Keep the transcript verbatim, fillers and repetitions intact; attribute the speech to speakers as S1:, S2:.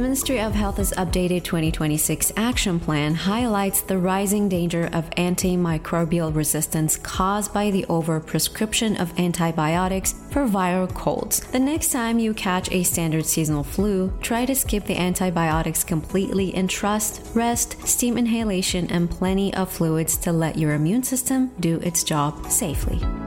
S1: Ministry of Health's updated twenty twenty-six action plan highlights the rising danger of antimicrobial resistance caused by the overprescription of antibiotics for viral colds. The next time you catch a standard seasonal flu, try to skip the antibiotics completely and trust rest, steam inhalation, and plenty of fluids to let your immune system do its job safely.